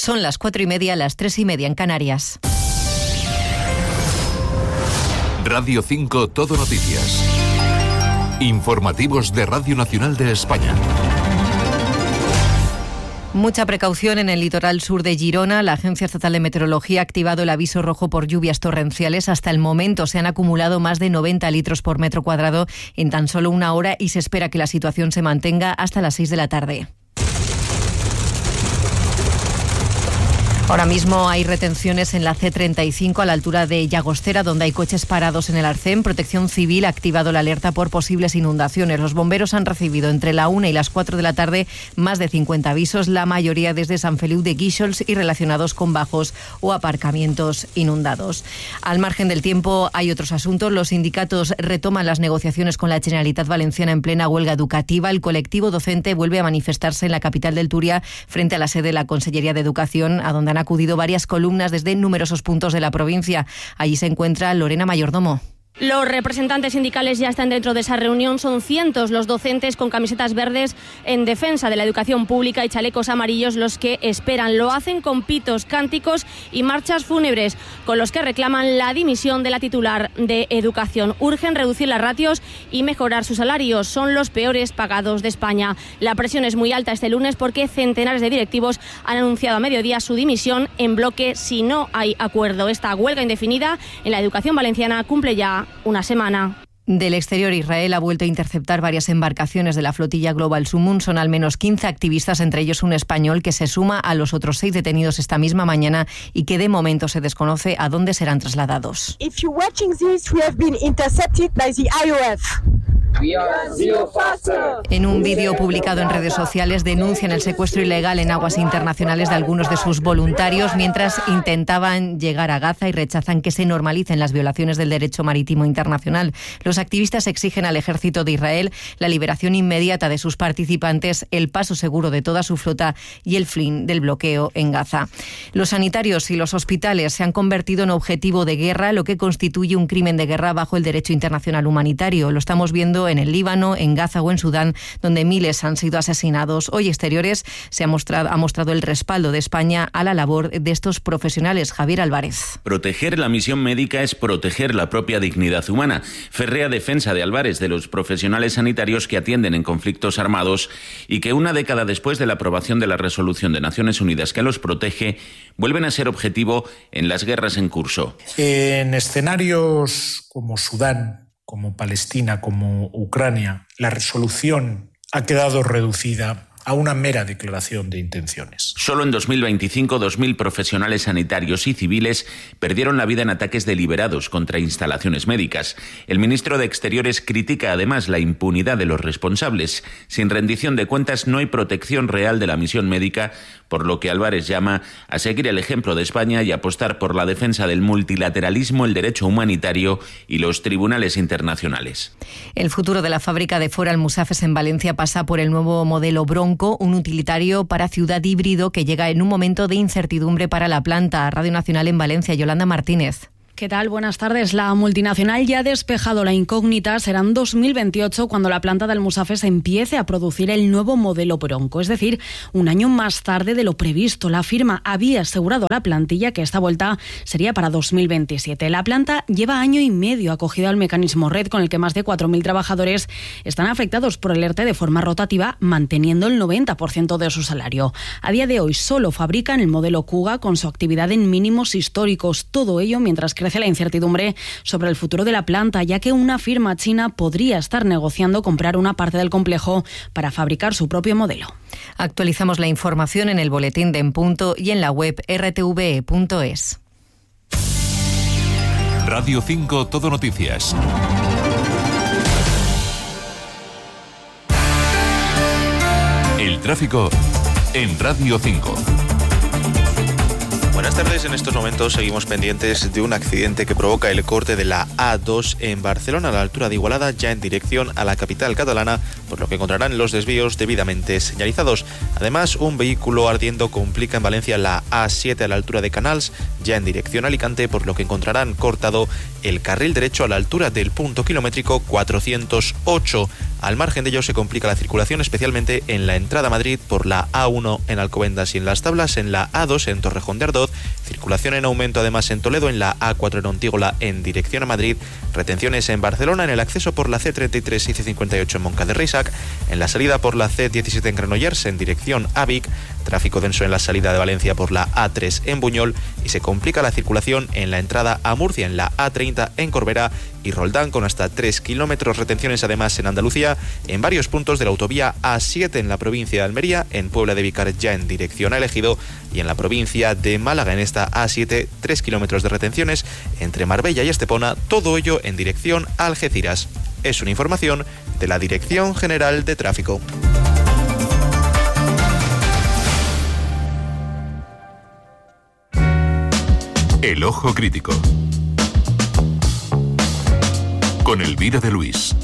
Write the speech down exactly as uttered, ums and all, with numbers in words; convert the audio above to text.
Son las cuatro y media, las tres y media en Canarias. Radio cinco Todo Noticias. Informativos de Radio Nacional de España. Mucha precaución en el litoral sur de Girona. La Agencia Estatal de Meteorología ha activado el aviso rojo por lluvias torrenciales. Hasta el momento se han acumulado más de noventa litros por metro cuadrado en tan solo una hora y se espera que la situación se mantenga hasta las seis de la tarde. Ahora mismo hay retenciones en la C treinta y cinco a la altura de Llagostera, donde hay coches parados en el arcén. Protección Civil ha activado la alerta por posibles inundaciones. Los bomberos han recibido entre la una y las cuatro de la tarde más de cincuenta avisos, la mayoría desde San Feliu de Guíxols y relacionados con bajos o aparcamientos inundados. Al margen del tiempo hay otros asuntos. Los sindicatos retoman las negociaciones con la Generalitat Valenciana en plena huelga educativa. El colectivo docente vuelve a manifestarse en la capital del Turia frente a la sede de la Consellería de Educación, a donde han acudido varias columnas desde numerosos puntos de la provincia. Allí se encuentra Lorena Mayordomo. Los representantes sindicales ya están dentro de esa reunión. Son cientos los docentes con camisetas verdes en defensa de la educación pública y chalecos amarillos los que esperan. Lo hacen con pitos, cánticos y marchas fúnebres, con los que reclaman la dimisión de la titular de Educación. Urgen reducir las ratios y mejorar sus salarios. Son los peores pagados de España. La presión es muy alta este lunes porque centenares de directivos han anunciado a mediodía su dimisión en bloque si no hay acuerdo. Esta huelga indefinida en la educación valenciana cumple ya una semana. Del exterior, Israel ha vuelto a interceptar varias embarcaciones de la flotilla Global Sumun. Son al menos quince activistas, entre ellos un español, que se suma a los otros seis detenidos esta misma mañana y que de momento se desconoce a dónde serán trasladados. If you're watching this, we have been intercepted by the I O F. En un vídeo publicado en redes sociales denuncian el secuestro ilegal en aguas internacionales de algunos de sus voluntarios mientras intentaban llegar a Gaza y rechazan que se normalicen las violaciones del derecho marítimo internacional. Los activistas exigen al ejército de Israel la liberación inmediata de sus participantes, el paso seguro de toda su flota y el fin del bloqueo en Gaza. Los sanitarios y los hospitales se han convertido en objetivo de guerra, lo que constituye un crimen de guerra bajo el derecho internacional humanitario. Lo estamos viendo en el Líbano, en Gaza o en Sudán, donde miles han sido asesinados. Hoy Exteriores se ha mostrado, ha mostrado el respaldo de España a la labor de estos profesionales. Javier Álvarez. Proteger la misión médica es proteger la propia dignidad humana. Férrea defensa de Álvarez de los profesionales sanitarios que atienden en conflictos armados y que una década después de la aprobación de la resolución de Naciones Unidas que los protege, vuelven a ser objetivo en las guerras en curso. En escenarios como Sudán, como Palestina, como Ucrania, la resolución ha quedado reducida a una mera declaración de intenciones. Solo en dos mil veinticinco, dos mil profesionales sanitarios y civiles perdieron la vida en ataques deliberados contra instalaciones médicas. El ministro de Exteriores critica además la impunidad de los responsables. Sin rendición de cuentas no hay protección real de la misión médica, por lo que Álvarez llama a seguir el ejemplo de España y apostar por la defensa del multilateralismo, el derecho humanitario y los tribunales internacionales. El futuro de la fábrica de Ford Almusafes en Valencia pasa por el nuevo modelo Bronco, un utilitario para ciudad híbrido que llega en un momento de incertidumbre para la planta. Radio Nacional en Valencia, Yolanda Martínez. ¿Qué tal? Buenas tardes. La multinacional ya ha despejado la incógnita. Será en dos mil veintiocho cuando la planta de Almusafes empiece a producir el nuevo modelo Bronco, es decir, un año más tarde de lo previsto. La firma había asegurado a la plantilla que esta vuelta sería para dos mil veintisiete. La planta lleva año y medio acogida al mecanismo Red, con el que más de cuatro mil trabajadores están afectados por el ERTE de forma rotativa, manteniendo el noventa por ciento de su salario. A día de hoy solo fabrican el modelo Kuga con su actividad en mínimos históricos. Todo ello mientras crece la incertidumbre sobre el futuro de la planta, ya que una firma china podría estar negociando comprar una parte del complejo para fabricar su propio modelo. Actualizamos la información en el boletín de En Punto y en la web r t v e punto es. Radio cinco Todo Noticias. El tráfico en Radio cinco. Buenas tardes, en estos momentos seguimos pendientes de un accidente que provoca el corte de la A dos en Barcelona a la altura de Igualada, ya en dirección a la capital catalana, por lo que encontrarán los desvíos debidamente señalizados. Además, un vehículo ardiendo complica en Valencia la A siete a la altura de Canals, ya en dirección a Alicante, por lo que encontrarán cortado el carril derecho a la altura del punto kilométrico cuatrocientos ocho. Al margen de ello se complica la circulación, especialmente en la entrada a Madrid por la A uno en Alcobendas y en Las Tablas, en la A dos en Torrejón de Ardoz, circulación en aumento además en Toledo, en la A cuatro en Ontígola en dirección a Madrid, retenciones en Barcelona en el acceso por la C treinta y tres y C cincuenta y ocho en Moncada de Reixac, en la salida por la C diecisiete en Granollers en dirección a Vic, tráfico denso en la salida de Valencia por la A tres en Buñol y se complica la circulación en la entrada a Murcia en la A treinta en Corbera y Roldán con hasta tres kilómetros, retenciones además en Andalucía en varios puntos de la autovía A siete en la provincia de Almería, en Puebla de Vicar ya en dirección a Ejido y en la provincia de Málaga en esta A siete, tres kilómetros de retenciones entre Marbella y Estepona, todo ello en dirección a Algeciras. Es una información de la Dirección General de Tráfico. El Ojo Crítico con Elvira de Luis.